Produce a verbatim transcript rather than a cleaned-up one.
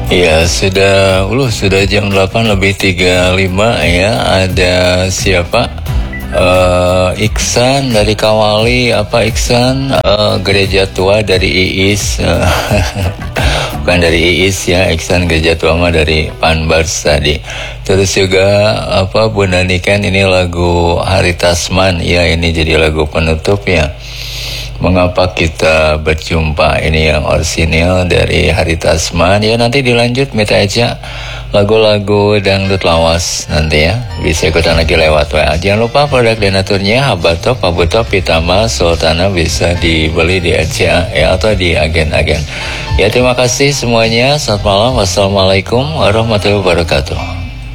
Iya, sudah, uluh, sudah jam delapan lebih tiga puluh lima ya. Ada siapa? Uh, Iksan dari Kawali, apa Iksan? Uh, gereja tua dari Iis. Uh, bukan dari Iis ya, Iksan gereja tua mah dari Panbars tadi. Terus juga apa Bunda Niken, ini lagu Hari Tasman ya, ini jadi lagu penutup ya. Mengapa kita berjumpa, ini yang orisinil dari Hari Tasman ya. Nanti dilanjut minta aja lagu-lagu dangdut lawas nanti ya, bisa ikutan lagi lewat W A. Jangan lupa produk donaturnya Habatop, Abutop, Pitama, Sultana bisa dibeli di R C A ya, atau di agen-agen ya. Terima kasih semuanya, selamat malam, wassalamualaikum warahmatullahi wabarakatuh.